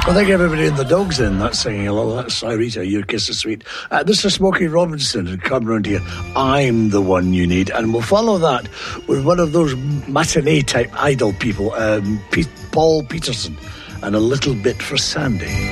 Well, thank you everybody in the dogs in that singing along. That's Cyrita, Your Kiss is Sweet. This is Smokey Robinson and Come Round Here, I'm the One You Need. And we'll follow that with one of those matinee type idol people, Paul Peterson, and A Little Bit for Sandy.